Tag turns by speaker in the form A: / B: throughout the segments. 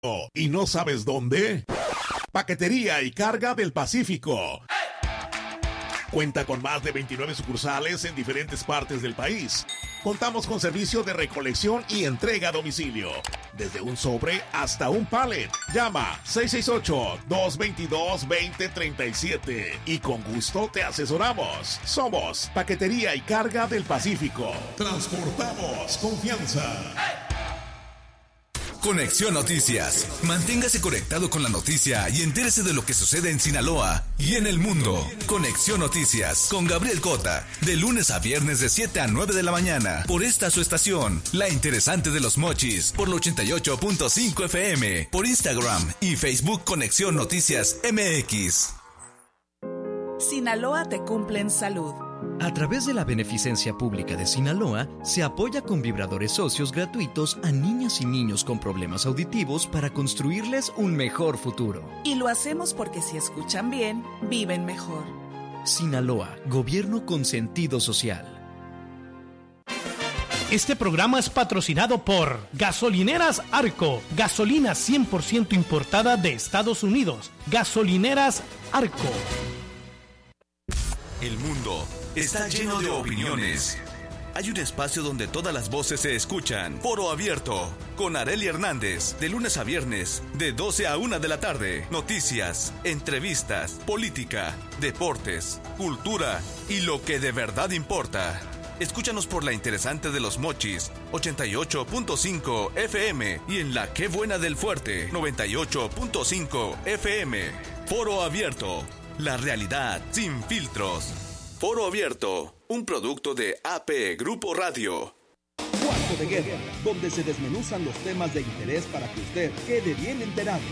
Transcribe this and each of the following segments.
A: ¿Y no sabes dónde? Paquetería y Carga del Pacífico. Cuenta con más de 29 sucursales en diferentes partes del país. Contamos con servicio de recolección y entrega a domicilio. Desde un sobre hasta un pallet. Llama 668-222-2037 y con gusto te asesoramos. Somos Paquetería y Carga del Pacífico. Transportamos confianza.
B: Conexión Noticias. Manténgase conectado con la noticia y entérese de lo que sucede en Sinaloa y en el mundo. Conexión Noticias con Gabriel Cota. De lunes a viernes de 7 a 9 de la mañana. Por esta su estación, La Interesante de los Mochis. Por la 88.5 FM. Por Instagram y Facebook Conexión Noticias MX.
C: Sinaloa te cumple en salud.
D: A través de la Beneficencia Pública de Sinaloa, se apoya con vibradores socios gratuitos a niñas y niños con problemas auditivos para construirles un mejor futuro.
C: Y lo hacemos porque si escuchan bien, viven mejor.
D: Sinaloa, gobierno con sentido social.
E: Este programa es patrocinado por Gasolineras Arco, gasolina 100% importada de Estados Unidos. Gasolineras Arco.
B: El mundo está lleno de opiniones. Hay un espacio donde todas las voces se escuchan. Foro Abierto, con Arely Hernández, de lunes a viernes, de 12 a 1 de la tarde. Noticias, entrevistas, política, deportes, cultura y lo que de verdad importa. Escúchanos por La Interesante de los Mochis, 88.5 FM y en La Qué Buena del Fuerte, 98.5 FM. Foro Abierto, la realidad sin filtros. Foro Abierto, un producto de AP Grupo Radio.
F: Cuarto de Guerra, donde se desmenuzan los temas de interés para que usted quede bien enterado.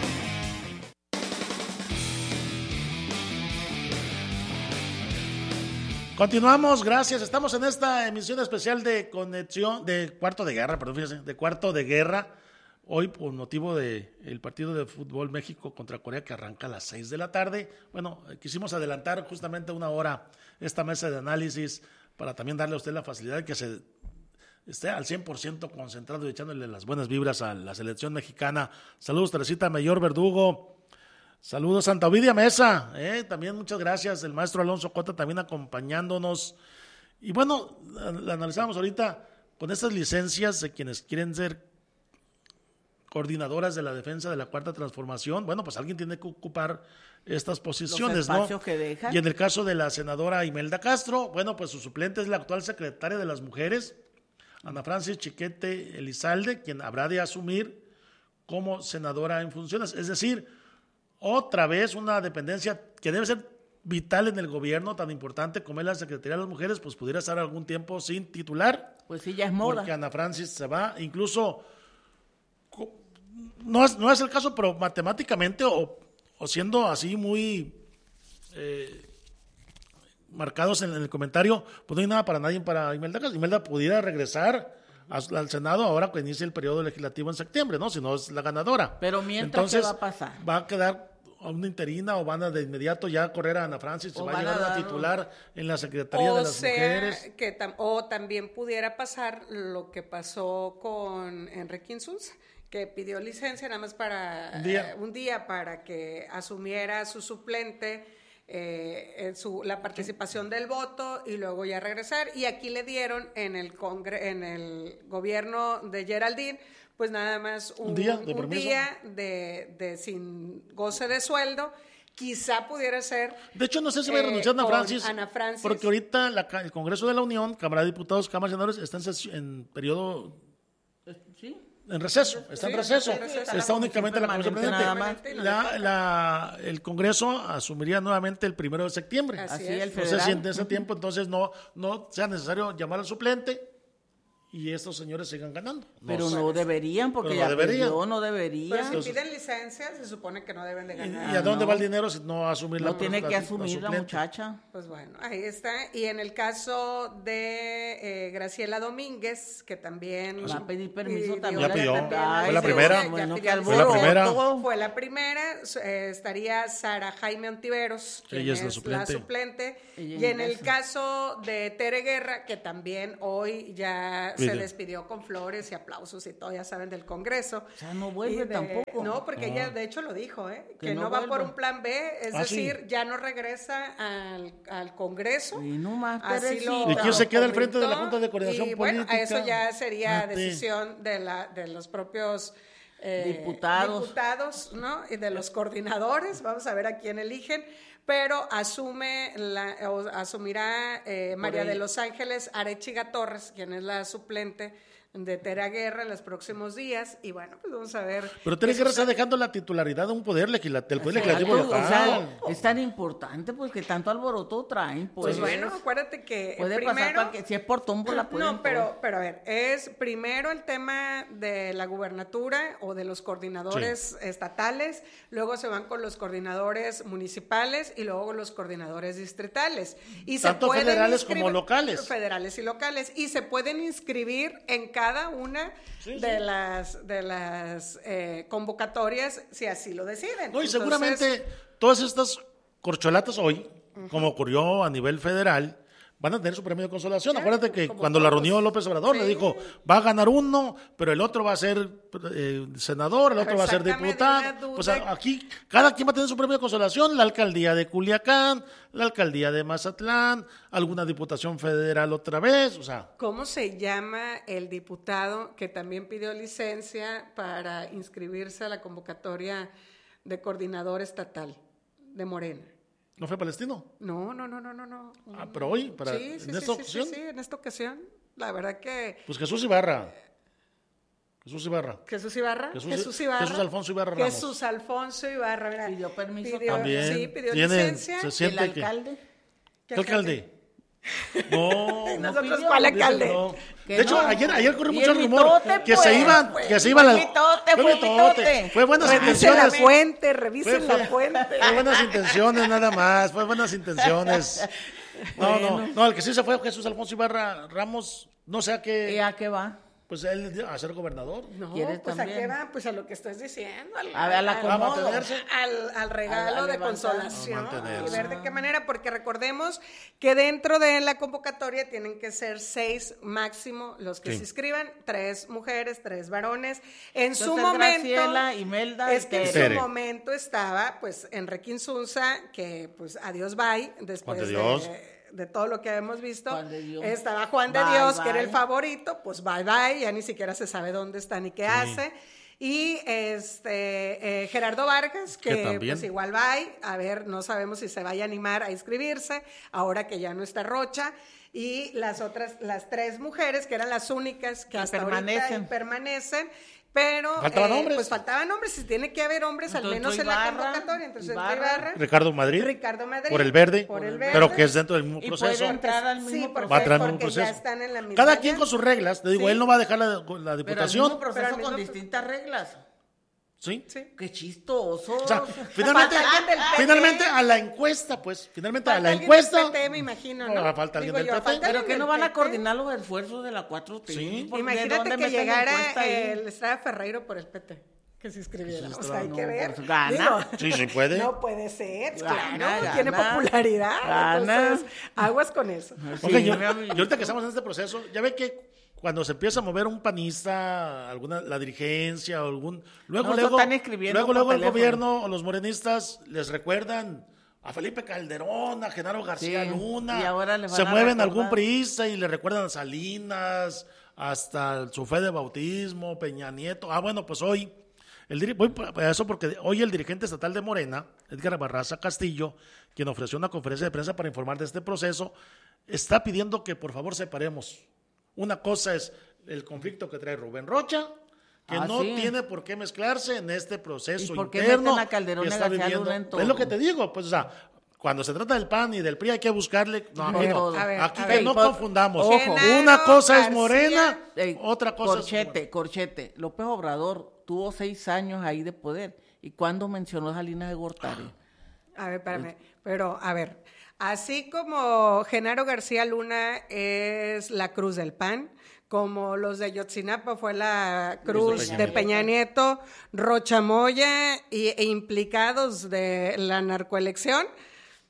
G: Continuamos, gracias. Estamos en esta emisión especial de conexión de Cuarto de Guerra, perdón, fíjense, de Cuarto de Guerra. Hoy, por motivo del partido de fútbol México contra Corea, que arranca a las 6 de la tarde. Bueno, quisimos adelantar justamente una hora esta mesa de análisis para también darle a usted la facilidad de que se esté al 100% concentrado y echándole las buenas vibras a la selección mexicana. Saludos, Teresita Mayor Verdugo. Saludos, Santa Ovidia Mesa. También muchas gracias. El maestro Alonso Cota también acompañándonos. Y bueno, la analizamos ahorita con estas licencias de quienes quieren ser coordinadoras de la defensa de la Cuarta Transformación. Bueno, pues alguien tiene que ocupar estas posiciones, ¿no?
H: Que dejan.
G: Y en el caso de la senadora Imelda Castro, bueno, pues su suplente es la actual secretaria de las Mujeres, Ana Francis Chiquete Elizalde, quien habrá de asumir como senadora en funciones. Es decir, otra vez una dependencia que debe ser vital en el gobierno, tan importante como es la Secretaría de las Mujeres, pues pudiera estar algún tiempo sin titular.
H: Pues sí, ya es moda.
G: Porque Ana Francis se va, incluso no es el caso, pero matemáticamente o siendo así muy marcados en el comentario, pues no hay nada para nadie para Imelda Castro. Imelda pudiera regresar al Senado ahora que inicie el periodo legislativo en septiembre, ¿no? Si no es la ganadora.
H: Pero mientras,
G: entonces,
H: ¿qué va a pasar?
G: ¿Va a quedar a una interina o van a de inmediato ya correr a Ana Francis? ¿Se va a llevar a titular en la Secretaría de las Mujeres?
I: O también pudiera pasar lo que pasó con Enrique Insulza, que pidió licencia nada más para un día para que asumiera su suplente la participación del voto y luego ya regresar. Y aquí le dieron en el gobierno de Geraldine, pues nada más un día de sin goce de sueldo. Quizá pudiera ser.
G: De hecho, no sé si va a renunciar Ana Francis, porque ahorita el Congreso de la Unión, Cámara de Diputados, Cámara de Senadores, está en periodo. ¿Sí? En receso, está en receso. Está únicamente la Comisión Permanente. El Congreso asumiría nuevamente el 1 de septiembre.
H: Así es.
G: No sé si en ese tiempo entonces no sea necesario llamar al suplente y estos señores sigan ganando.
H: Pero no deberían, porque ya no deberían.
I: Pero si piden licencia, se supone que no deben de ganar.
G: ¿Y a dónde va el dinero si no asumir la
H: tiene que asumir la muchacha.
I: Pues bueno, ahí está. Y en el caso de Graciela Domínguez, que también
H: va a pedir permiso también.
G: Ya pidió. Fue la primera.
I: Fue la primera. Estaría Sara Jaime Ontiveros, que
G: ella es
I: la suplente. Y en el caso de Tere Guerra, que también hoy ya se despidió con flores y aplausos y todo, ya saben, del Congreso.
H: O sea, no vuelve tampoco.
I: No, porque ella de hecho lo dijo, que no va por un plan B, es decir, ya no regresa al Congreso.
H: Y no más,
G: ¿Y quién se queda al frente de la Junta de Coordinación Política?
I: Bueno, eso ya sería decisión de los propios diputados, ¿no? Y de los coordinadores, vamos a ver a quién eligen, pero asumirá María de los Ángeles Arechiga Torres, quien es la suplente de Tere Guerra en los próximos días, y bueno, pues vamos a ver.
G: Pero Tere Guerra está dejando la titularidad de un poder legislativo local.
H: O sea, es tan importante pues que tanto alboroto traen.
I: Pues bueno, acuérdate que
H: puede
I: primero,
H: pasar si es por tómbola pueden.
I: No, pero a ver, es primero el tema de la gubernatura o de los coordinadores estatales, luego se van con los coordinadores municipales y luego los coordinadores distritales. Y
G: tanto federales como locales.
I: Federales y locales. Y se pueden inscribir en cada una de las convocatorias, si así lo deciden.
G: No, y seguramente todas estas corcholatas hoy, como ocurrió a nivel federal, van a tener su premio de consolación. Ya, acuérdate que cuando la reunió López Obrador le dijo, va a ganar uno, pero el otro va a ser senador, el otro va a ser diputado. Pues aquí cada quien va a tener su premio de consolación, la alcaldía de Culiacán, la alcaldía de Mazatlán, alguna diputación federal otra vez, o sea.
I: ¿Cómo se llama el diputado que también pidió licencia para inscribirse a la convocatoria de coordinador estatal de Morena?
G: ¿No fue Palestino?
I: No.
G: Pero hoy, en esta ocasión.
I: Sí, en esta ocasión. La verdad que...
G: Pues Jesús Ibarra.
I: Jesús Alfonso Ibarra. Mira,
H: pidió permiso.
I: Pidió licencia.
H: ¿El alcalde?
G: ¿Qué alcalde? No.
I: Nosotros, ¿cuál alcalde?
G: No. De hecho, ayer corrió mucho rumor que se iban Fue buenas intenciones.
I: Revisen la fuente.
G: Fue buenas intenciones nada más, fue buenas intenciones. No, el que sí se fue Jesús Alfonso Ibarra Ramos, no sé a qué.
H: ¿Y a qué va?
G: Pues él a ser gobernador.
I: No, pues también? ¿A qué va? Pues a lo que estás diciendo. Al regalo de consolación. Y ver de qué manera, porque recordemos que dentro de la convocatoria tienen que ser 6 máximo los que se inscriban, 3 mujeres, 3 varones. En su momento,
H: Graciela, Imelda,
I: es que en su momento estaba pues Enrique Insunza, que pues adiós bye, después de todo lo que hemos visto. Estaba Juan de Dios, que era el favorito, pues bye, ya ni siquiera se sabe dónde está ni qué hace. Y Gerardo Vargas, que pues igual bye, a ver, no sabemos si se vaya a animar a inscribirse, ahora que ya no está Rocha. Y las 3 mujeres, que eran las únicas que hasta ahorita permanecen, pero pues faltaban hombres, si tiene que haber hombres al menos en la convocatoria. Entonces Ibarra,
G: Ricardo Madrid por el verde, pero que es dentro del mismo proceso.
H: Puede entrar al mismo proceso.
G: Va a entrar en un proceso.
I: Ya están en la misma
G: cada quien con sus reglas, te digo, él no va a dejar la diputación.
H: Pero el mismo proceso con distintas reglas.
G: ¿Sí?
H: Qué chistoso.
G: O sea, finalmente a la encuesta,
I: PT, me imagino, ¿no?
G: Falta alguien del PT.
H: Pero que no van a coordinar los esfuerzos de la 4T.
G: Sí.
I: Imagínate que llegara el Estrada Ferreiro por el PT, que se inscribiera. O sea, hay que ver.
H: Pues gana.
G: Sí, puede.
I: No puede ser, claro, tiene popularidad. Entonces, aguas con eso.
G: Okay, yo ahorita que estamos en este proceso, ya ve que cuando se empieza a mover un panista, la dirigencia o luego el gobierno o los morenistas les recuerdan a Felipe Calderón, a Genaro García Luna,
H: y ahora
G: se mueven a algún priista y le recuerdan a Salinas, hasta su fe de bautismo, Peña Nieto. Bueno, pues hoy voy a eso porque hoy el dirigente estatal de Morena, Edgar Barraza Castillo, quien ofreció una conferencia de prensa para informar de este proceso, está pidiendo que por favor separemos. Una cosa es el conflicto que trae Rubén Rocha, que no tiene por qué mezclarse en este proceso interno
H: a Calderón
G: que está viviendo. Es lo que te digo, pues, o sea, cuando se trata del PAN y del PRI hay que buscarle. Aquí no confundamos.
H: Ojo.
G: Una cosa es Morena, otra cosa
H: es Corchete. López Obrador tuvo 6 años ahí de poder. ¿Y cuándo mencionó Salinas de Gortari?
I: A ver, espérame. Pero, a ver, así como Genaro García Luna es la cruz del PAN, como los de Yotzinapa fue la cruz de Peña Nieto, Rocha Moya e implicados de la narcoelección,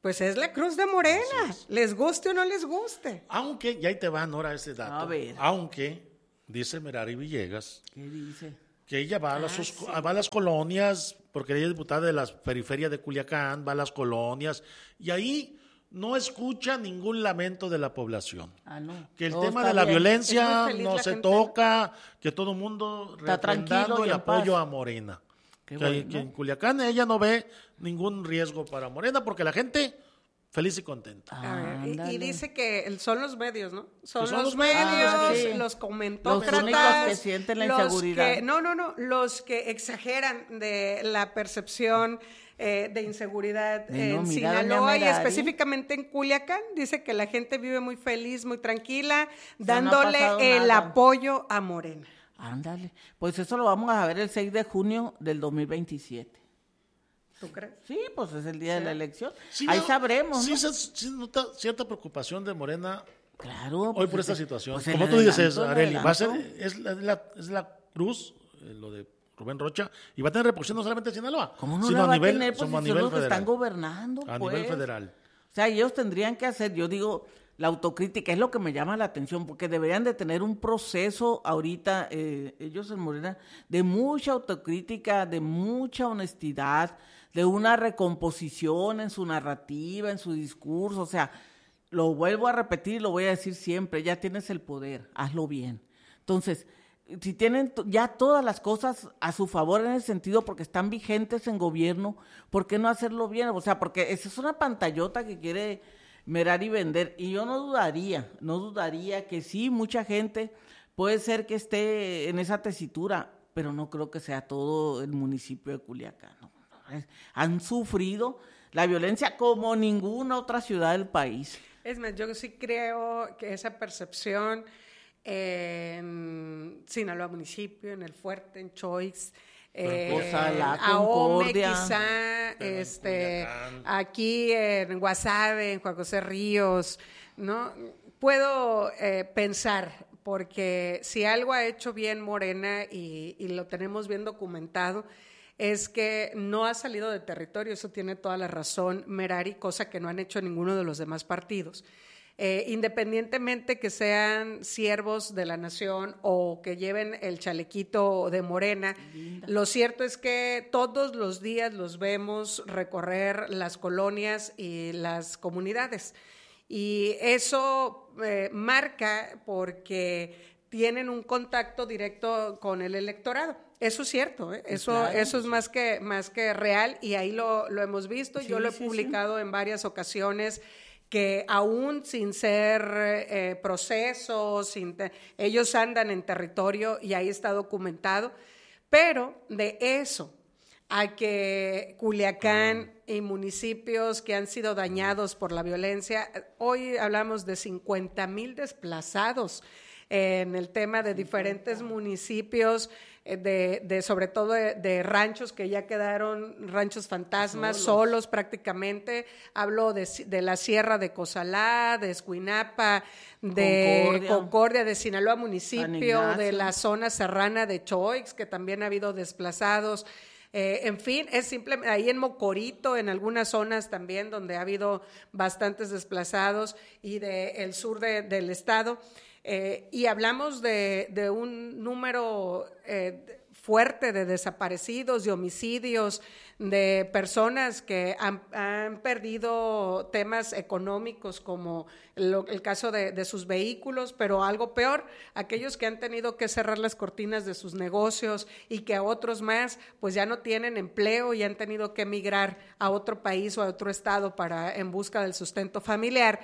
I: Pues es la cruz de Morena, les guste o no les guste.
G: Aunque, y ahí te va, Nora, ese dato.
H: A ver.
G: Aunque, dice Merari Villegas,
H: ¿Qué dice?
G: que ella va a las colonias, porque ella es diputada de la periferia de Culiacán, va a las colonias, y ahí no escucha ningún lamento de la población.
H: No.
G: Que el
H: Todo
G: tema
H: está
G: de la
H: bien.
G: violencia
I: Es muy feliz
G: no
I: la
G: se
I: gente.
G: toca, que todo el mundo
H: Está tranquilo
G: refrendando
H: y
G: el
H: en
G: apoyo
H: paz.
G: a Morena.
H: Qué
G: Que
H: bueno.
G: en Culiacán ella no ve ningún riesgo para Morena, porque la gente feliz y contenta.
I: A ver,
H: Ándale.
I: y dice que son los medios, ¿no? Son
G: Que son
I: los
G: los medios,
I: medios,
H: sí.
I: los comentócratas.
H: Los únicos que sienten la inseguridad.
I: Los que exageran de la percepción de inseguridad
H: Bueno,
I: en
H: mira, doña
I: Sinaloa y
H: Merari.
I: específicamente en Culiacán. Dice que la gente vive muy feliz, muy tranquila,
H: No ha
I: dándole
H: pasado
I: el
H: nada.
I: apoyo a Morena.
H: Ándale. Pues eso lo vamos a ver el 6 de junio del 2027.
I: ¿Tú crees?
H: Sí, pues es el día de la elección.
G: Sí,
H: Ahí
G: no,
H: sabremos,
G: sí,
H: ¿no?
G: sí nota cierta preocupación de Morena
H: Claro.
G: hoy
H: pues
G: por esta
H: ese-
G: situación.
H: pues el
G: Como tú dices,
H: adelanto, el
G: Areli, va a ser,
H: adelanto.
G: es la cruz, lo de Rubén Rocha, y va a tener repercusión no solamente en Sinaloa,
H: ¿Cómo no
G: sino
H: la va
G: a nivel,
H: a tener? Pues
G: como a
H: si son
G: nivel
H: los que están
G: federal.
H: gobernando,
G: A
H: pues.
G: nivel federal.
H: O sea, ellos tendrían que hacer, yo digo, la autocrítica es lo que me llama la atención, porque deberían de tener un proceso ahorita, ellos en Morena, de mucha autocrítica, de mucha honestidad, de una recomposición en su narrativa, en su discurso, o sea, lo vuelvo a repetir, lo voy a decir siempre, ya tienes el poder, hazlo bien. Entonces, si tienen ya todas las cosas a su favor en ese sentido, porque están vigentes en gobierno, ¿por qué no hacerlo bien? O sea, porque esa es una pantallota que quiere Merari vender, y yo no dudaría que sí, mucha gente puede ser que esté en esa tesitura, pero no creo que sea todo el municipio de Culiacán, ¿no? Han sufrido la violencia como ninguna otra ciudad del país.
I: Es más, yo sí creo que esa percepción en Sinaloa municipio, en El Fuerte, en Choix,
H: Ojalá,
I: Ahome,
H: Concordia.
I: quizá,
G: Pero en Culiacán.
I: aquí en Guasave, en Juan José Ríos, ¿no? Puedo pensar, porque si algo ha hecho bien Morena y lo tenemos bien documentado, es que no ha salido de territorio, eso tiene toda la razón Merari, cosa que no han hecho ninguno de los demás partidos. Independientemente que sean siervos de la nación o que lleven el chalequito de Morena, lo cierto es que todos los días los vemos recorrer las colonias y las comunidades. Y eso marca porque tienen un contacto directo con el electorado. Eso es cierto, ¿eh? Eso es más que real, y ahí lo hemos visto.
H: Sí,
I: yo lo he publicado en varias ocasiones, que aún sin ser procesos, ellos andan en territorio y ahí está documentado, pero de eso a que Culiacán y municipios que han sido dañados por la violencia, hoy hablamos de 50,000 desplazados en el tema de diferentes municipios, sobre todo de ranchos que ya quedaron ranchos fantasmas, solos prácticamente. Hablo de la Sierra de Cozalá, de Escuinapa, de Concordia, de Sinaloa municipio, de la zona serrana de Choix, que también ha habido desplazados. En fin, es simplemente ahí en Mocorito, en algunas zonas también donde ha habido bastantes desplazados, y del sur del estado. Y hablamos de un número fuerte de desaparecidos, de homicidios, de personas que han perdido temas económicos, como el caso de sus vehículos, pero algo peor, aquellos que han tenido que cerrar las cortinas de sus negocios, y que a otros más pues ya no tienen empleo y han tenido que emigrar a otro país o a otro estado en busca del sustento familiar.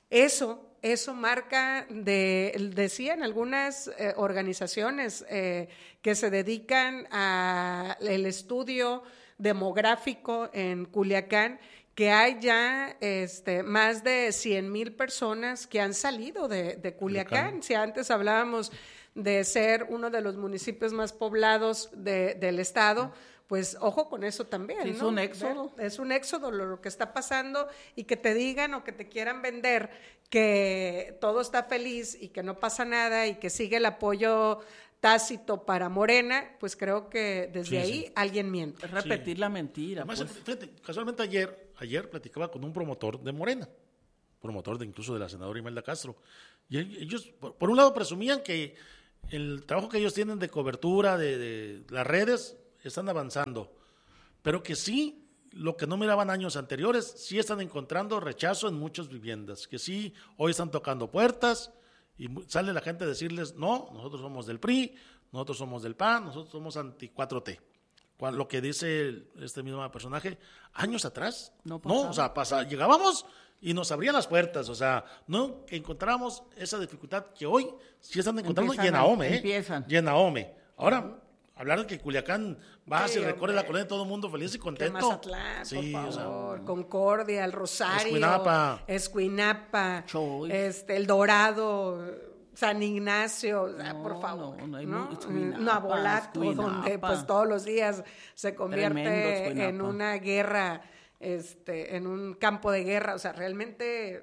I: Eso marca, decían algunas organizaciones que se dedican al estudio demográfico en Culiacán, que hay ya más de 100,000 personas que han salido de Culiacán. Si antes hablábamos de ser uno de los municipios más poblados del estado, pues ojo con eso también,
H: sí,
I: ¿no?
H: Es un éxodo.
I: Es un éxodo lo que está pasando, y que te digan o que te quieran vender que todo está feliz y que no pasa nada y que sigue el apoyo tácito para Morena, pues creo que desde ahí alguien miente.
H: Es repetir la mentira.
G: Además,
H: pues.
G: fíjate, casualmente ayer platicaba con un promotor de Morena, incluso de la senadora Imelda Castro, y ellos, por un lado, presumían que el trabajo que ellos tienen de cobertura de las redes están avanzando, pero que sí, lo que no miraban años anteriores, sí están encontrando rechazo en muchas viviendas, que sí, hoy están tocando puertas, y sale la gente a decirles, no, nosotros somos del PRI, nosotros somos del PAN, nosotros somos anti-4T. Lo que dice este mismo personaje, años atrás, no, o sea, llegábamos y nos abrían las puertas, o sea, no encontramos esa dificultad que hoy sí están encontrando y en Ahome, y en Ahome. Ahora, hablar de que Culiacán va, se recorre la colonia, todo el mundo feliz y contento.
I: Mazatlán, por favor, Concordia, El Rosario, Escuinapa, El Dorado, San Ignacio, por favor, Navolato, donde pues todos los días se convierte en una guerra, en un campo de guerra, o sea, realmente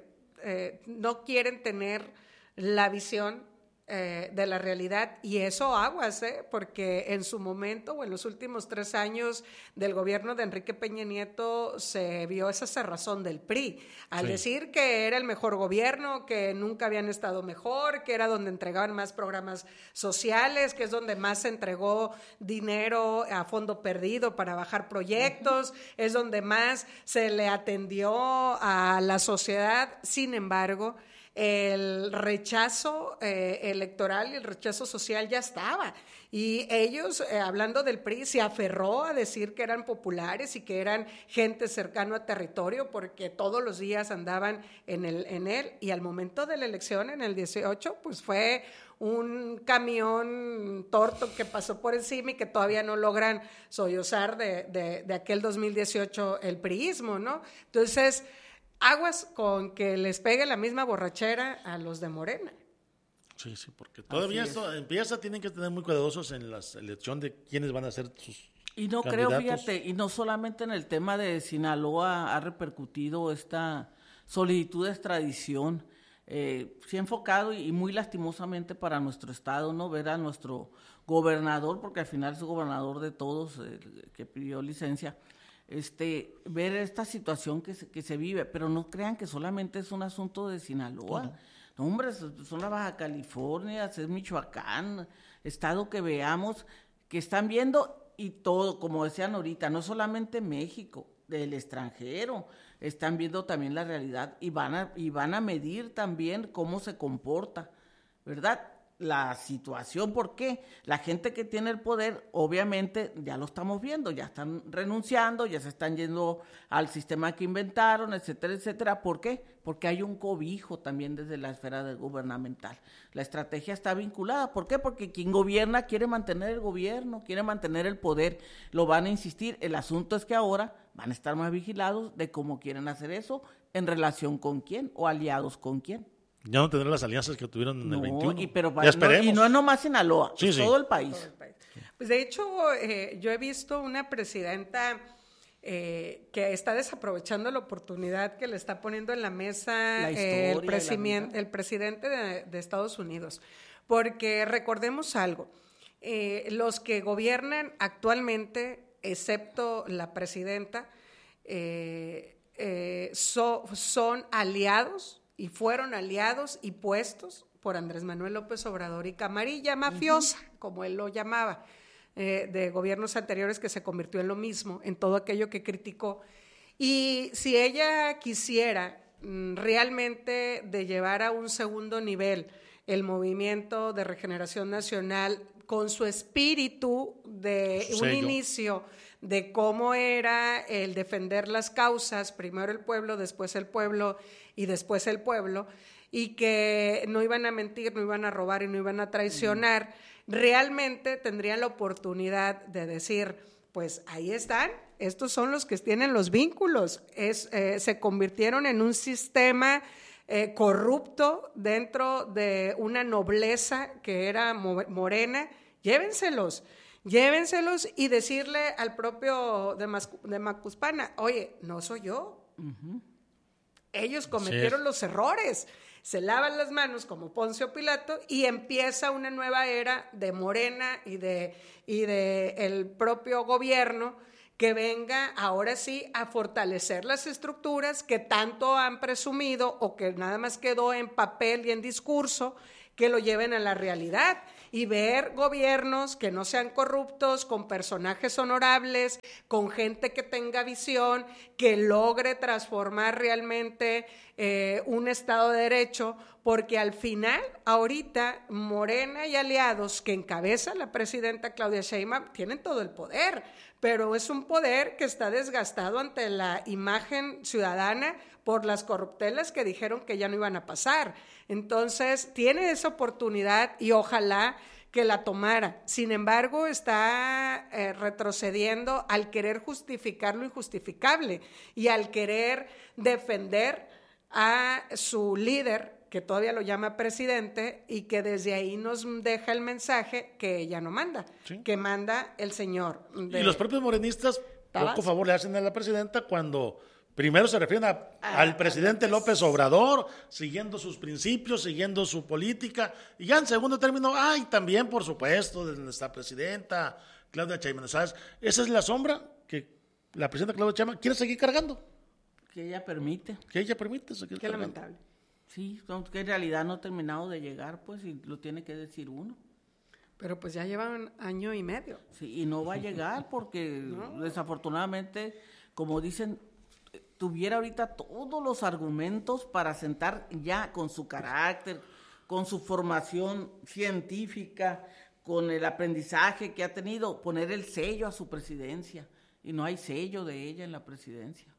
I: no quieren tener la visión de la realidad, y eso aguas, porque en su momento o en los últimos 3 años del gobierno de Enrique Peña Nieto se vio esa cerrazón del PRI al decir que era el mejor gobierno, que nunca habían estado mejor, que era donde entregaban más programas sociales, que es donde más se entregó dinero a fondo perdido para bajar proyectos, es donde más se le atendió a la sociedad. Sin embargo, el rechazo electoral y el rechazo social ya estaba, y ellos, hablando del PRI, se aferró a decir que eran populares y que eran gente cercano a territorio, porque todos los días andaban en él, y al momento de la elección en el 18, pues fue un camión torto que pasó por encima y que todavía no logran sollozar de aquel 2018 el priismo, ¿no? Entonces, aguas con que les pegue la misma borrachera a los de Morena.
G: Sí, porque todavía esto empieza, tienen que tener muy cuidadosos en la selección de quiénes van a ser sus
H: y no
G: candidatos.
H: Creo, fíjate, y no solamente en el tema de Sinaloa ha repercutido esta solicitud de extradición, sí enfocado y muy lastimosamente para nuestro estado, ¿no? Ver a nuestro gobernador, porque al final es gobernador de todos, que pidió licencia, ver esta situación que se vive, pero no crean que solamente es un asunto de Sinaloa. No, hombre, son la Baja California, es Michoacán, estado que veamos, que están viendo, y todo, como decían ahorita, no solamente México, del extranjero, están viendo también la realidad y van a medir también cómo se comporta, ¿verdad? La situación, porque la gente que tiene el poder, obviamente, ya lo estamos viendo, ya están renunciando, ya se están yendo al sistema que inventaron, etcétera, etcétera. ¿Por qué? Porque hay un cobijo también desde la esfera gubernamental. La estrategia está vinculada. ¿Por qué? Porque quien gobierna quiere mantener el gobierno, quiere mantener el poder, lo van a insistir. El asunto es que ahora van a estar más vigilados de cómo quieren hacer eso, en relación con quién o aliados con quién.
G: Ya no tendrán las alianzas que tuvieron en el 21.
H: Ya esperemos. Y no es nomás Sinaloa, es todo el país.
I: Pues de hecho, yo he visto una presidenta que está desaprovechando la oportunidad que le está poniendo en la mesa el presidente de Estados Unidos. Porque recordemos algo, los que gobiernan actualmente, excepto la presidenta, son aliados, y fueron aliados y puestos por Andrés Manuel López Obrador y camarilla mafiosa, como él lo llamaba, de gobiernos anteriores, que se convirtió en lo mismo, en todo aquello que criticó. Y si ella quisiera realmente de llevar a un segundo nivel el movimiento de regeneración nacional con su espíritu de un inicio de cómo era el defender las causas, primero el pueblo, después el pueblo y después el pueblo, y que no iban a mentir, no iban a robar y no iban a traicionar, realmente tendrían la oportunidad de decir, pues ahí están, estos son los que tienen los vínculos, se convirtieron en un sistema corrupto dentro de una nobleza que era Morena, llévenselos y decirle al propio de Macuspana, oye, no soy yo. Ellos cometieron los errores. se lava las manos como Poncio Pilato y empieza una nueva era de Morena y de el propio gobierno que venga ahora sí a fortalecer las estructuras que tanto han presumido o que nada más quedó en papel y en discurso, que lo lleven a la realidad y ver gobiernos que no sean corruptos, con personajes honorables, con gente que tenga visión, que logre transformar realmente un Estado de Derecho, porque al final, ahorita, Morena y aliados que encabeza la presidenta Claudia Sheinbaum tienen todo el poder, pero es un poder que está desgastado ante la imagen ciudadana por las corruptelas que dijeron que ya no iban a pasar. Entonces, tiene esa oportunidad y ojalá que la tomara. Sin embargo, está retrocediendo al querer justificar lo injustificable y al querer defender a su líder, que todavía lo llama presidente, y que desde ahí nos deja el mensaje que ella no manda, ¿sí? Que manda el señor.
G: Y los propios morenistas poco favor le hacen a la presidenta cuando primero se refieren al presidente López Obrador, siguiendo sus principios, siguiendo su política, y ya en segundo término, también por supuesto, de nuestra presidenta Claudia Sheinbaum, ¿sabes? Esa es la sombra que la presidenta Claudia Sheinbaum quiere seguir cargando.
H: Que ella permite.
G: Seguir cargando.
I: Qué lamentable.
H: Sí, que en realidad no ha terminado de llegar, pues, y lo tiene que decir uno.
I: Pero pues ya lleva un año y medio.
H: Sí, y no va a llegar porque desafortunadamente, como dicen, tuviera ahorita todos los argumentos para sentar ya con su carácter, con su formación científica, con el aprendizaje que ha tenido, poner el sello a su presidencia. Y no hay sello de ella en la presidencia.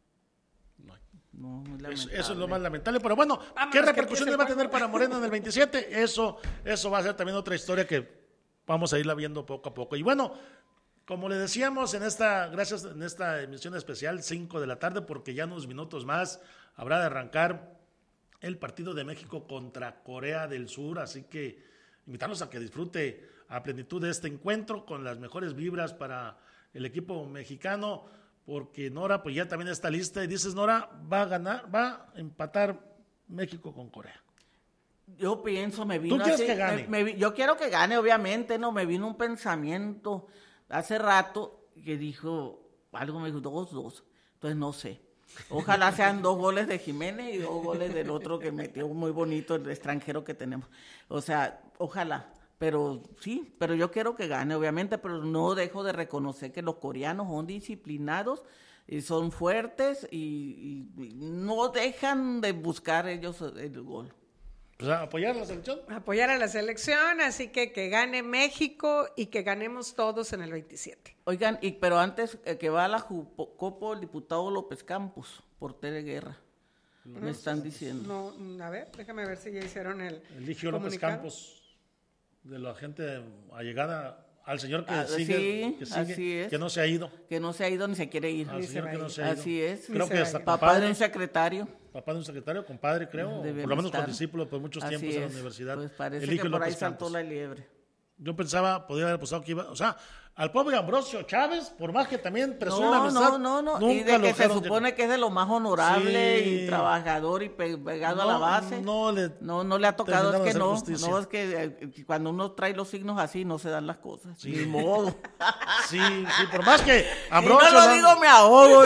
H: No, muy lamentable.
G: Eso es lo más lamentable, pero bueno, ¿qué repercusiones va a tener para Morena en el 27? Eso va a ser también otra historia que vamos a irla viendo poco a poco. Y bueno, como le decíamos en esta emisión especial, 5 de la tarde, porque ya unos minutos más habrá de arrancar el partido de México contra Corea del Sur, así que invitarlos a que disfrute a plenitud de este encuentro con las mejores vibras para el equipo mexicano, porque Nora pues ya también está lista y dices, Nora, va a empatar México con Corea.
H: Yo pienso, me vino
G: ¿Tú quieres que gane?
H: Yo quiero que gane, obviamente, no, me vino un pensamiento hace rato que dijo, algo me dijo, 2-2, entonces no sé. Ojalá sean 2 goles de Jiménez y 2 goles del otro que metió muy bonito, el extranjero que tenemos. O sea, ojalá. Pero sí, pero yo quiero que gane, obviamente, pero no dejo de reconocer que los coreanos son disciplinados y son fuertes y no dejan de buscar ellos el gol.
G: Pues apoyar a la selección.
I: Apoyar a la selección, así que gane México y que ganemos todos en el 27.
H: Oigan, pero antes que va a la Copa el diputado López Campos por Teleguerra. Me están diciendo.
I: No, a ver, déjame ver si ya hicieron el
G: Eligio López Campos, de la gente allegada al señor que sigue,
H: así es.
G: Que no se ha ido.
H: Que no se ha ido ni se quiere ir. Así es.
G: Creo que hasta
H: papá de un secretario.
G: Papá de un secretario, compadre, creo. Por lo menos con discípulos por muchos tiempos en la universidad.
H: Pues parece
G: Eligio
H: que por
G: López
H: ahí saltó
G: Campos.
H: la liebre.
G: Yo pensaba, podría haber apostado que iba, o sea, al pobre Ambrosio Chávez, por más que también presume la amistad,
H: no, y de que se supone que es de lo más honorable y trabajador y pegado a la base. No le ha tocado, es que no, es que cuando uno trae los signos así no se dan las cosas,
G: sí.
H: Ni modo.
G: Sí, por más que Ambrosio...
H: Si no lo digo, me ahogo.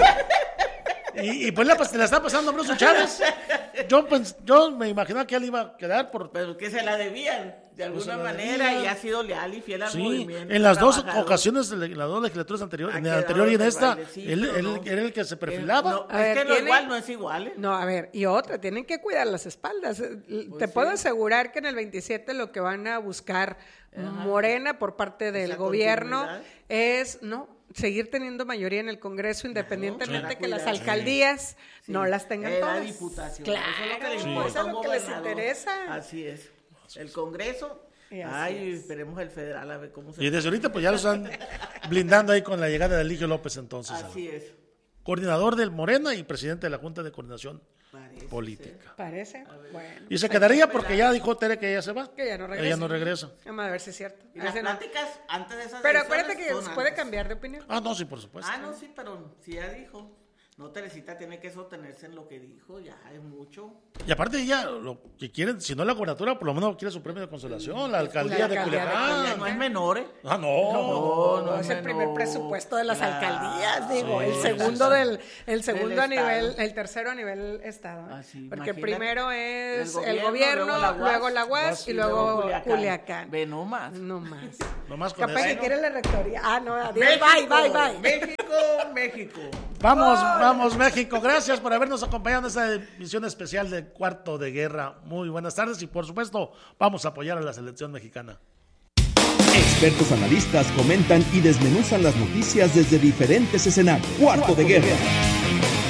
G: Y pues la está pasando Ambrosio Chávez. Yo me imaginaba que él iba a quedar
H: Pero que se la debían de alguna manera y ha sido leal y fiel al movimiento.
G: En las dos ocasiones, en las 2 legislaturas anteriores, en la anterior y en esta, él era el que se perfilaba.
H: Es que igual no es igual.
I: No, a ver, y otra, tienen que cuidar las espaldas. Te puedo asegurar que en el 27 lo que van a buscar Morena por parte del gobierno es, seguir teniendo mayoría en el Congreso, independientemente que las alcaldías no las tengan todas.
H: La diputación.
I: Claro,
H: eso
I: es lo que les interesa.
H: Así es. El Congreso, esperemos el federal a ver cómo se...
G: Y desde ahorita pues ya lo están blindando ahí con la llegada de Eligio López entonces.
H: Así es.
G: Coordinador del Morena y presidente de la Junta de Coordinación Política.
I: Parece, bueno.
G: Y se quedaría porque ya dijo Tere que ella se va.
I: Que ya no regresa.
G: Ella no regresa.
I: Vamos a ver si es cierto.
H: Y las pláticas antes de esas
I: pero acuérdate que se puede cambiar de opinión.
G: No, sí, por supuesto.
H: Sí, pero si ya dijo. No, Teresita tiene que sostenerse en lo que dijo, ya es mucho.
G: Y aparte ella, lo que quieren, si no es la gubernatura, por lo menos quiere su premio de consolación, la alcaldía de Culiacán.
H: No es menor, ¿eh?
G: Ah, no
I: es el primer presupuesto de las alcaldías, digo,
G: Sí,
I: el segundo
H: el
I: segundo a nivel, el tercero a nivel estado. Porque primero es el gobierno, luego la UAS y luego Culiacán.
H: Ve, no más.
I: No más.
G: No más con
I: Capaz
G: eso.
I: que quiere la rectoría. Ah, no, adiós,
H: México,
I: bye.
H: México.
G: Vamos México, gracias por habernos acompañado en esta emisión especial de Cuarto de Guerra. Muy buenas tardes y por supuesto vamos a apoyar a la selección mexicana.
F: Expertos analistas comentan y desmenuzan las noticias desde diferentes escenarios. Cuarto de Guerra.